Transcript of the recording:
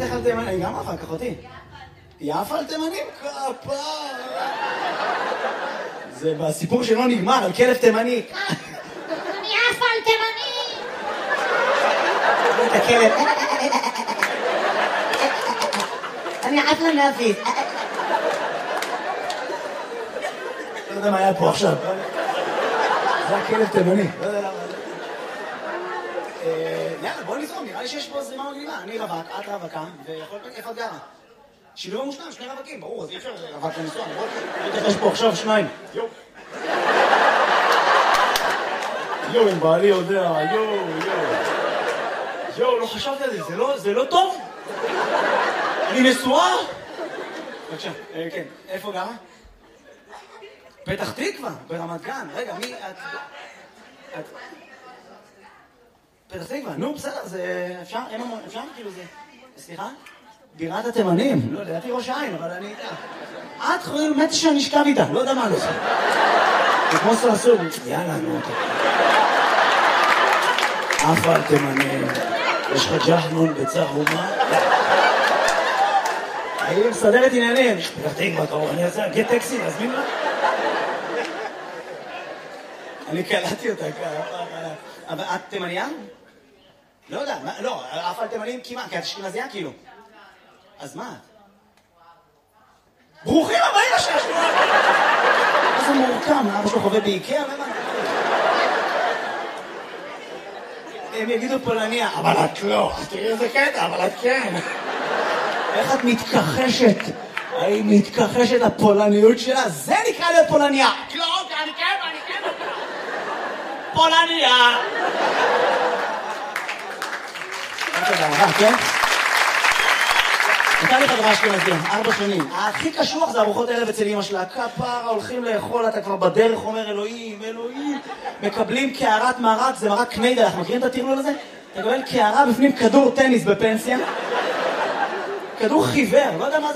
איך על תימנים? גם אחר כך אותי. יפה על תימנים? כפר. זה בסיפור שלא נגמר, על כלב תימני. אני יפה על תימני. את הכלב. אני יפה לנאפית. לא יודע מה היה פה עכשיו. זה הכלב תימני. לא יודע למה. יאללה, בוא נזרום, נראה לי שיש פה זרימה מגניבה. אני רווק, את רווקה, ויכול להיות איפה את גרה. שילוב המושלם, שני רווקים, ברור, אז אי אפשר רווק לנסוע, נכון? יש פה עכשיו שניים. יואו, אם בעלי יודע, יואו, לא חשבתי על זה, זה לא טוב? אני נשואה? בבקשה, כן, איפה גרה? פתח תקווה, ברמת גן. רגע, מי את? פתח תקווה, נו, בסדר, זה אפשר? אפשר? כאילו זה... סליחה? בירת התימנים. לא, לדעתי ראש העין, אבל אני... את חושבים, באמת שאני אשכב איתה, לא יודע מה אני עושה. זה כמו סרסור. יאללה, נו. אף על תימנים. יש לך ג'חנון בצהומה? היא מסדרת עניינים. פתח תקווה, קרוב, אני אעשה, גט טקסי, להזמין לה? אני קלטתי אותה, אבל את תימניה? לא יודע, לא, אף על תימנים כמעט, כי את אשכנזייה כאילו. אז מה? ברוכים הבאים לשעשוע! איזה מורכם, אבא שלו חווה באיקאה, ומה? הם יגידו פולניה, אבל את לא. תראי איזה קטע, אבל את כן. איך את מתכחשת? היא מתכחשת לפולניות שלה? זה נקרא להיות פולניה. לא, אני כן. פולניה! כן? הייתה לי חברה אשכנזים, 4 שנים. הכי קשוח זה ארוחות ערב אצל אמא שלה. כפרה, הולכים לאכול, אתה כבר בדרך אומר אלוהים. מקבלים קערת מרק, זה מרק קניידל, אנחנו מכירים את הטרלול הזה? אתה מקבל קערה בפנים כדור טניס בפנסיה. כדור חיוור, לא יודע מה זה.